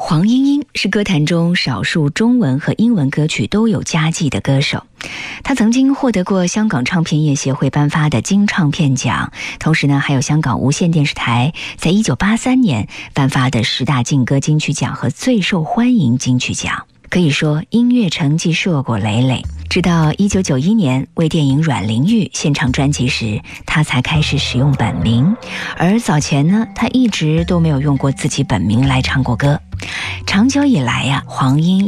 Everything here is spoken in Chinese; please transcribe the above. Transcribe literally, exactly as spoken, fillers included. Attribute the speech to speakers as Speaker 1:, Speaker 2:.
Speaker 1: 黄莺莺是歌坛中少数中文和英文歌曲都有佳绩的歌手，她曾经获得过香港唱片业协会颁发的金唱片奖，同时呢，还有香港无线电视台在一九八三年颁发的十大劲歌金曲奖和最受欢迎金曲奖。可以说音乐成绩硕果累累，直到一九九一年为电影《阮玲玉》献唱专辑时，她才开始使用本名，而早前呢，她一直都没有用过自己本名来唱过歌。长久以来呀、啊，黄莺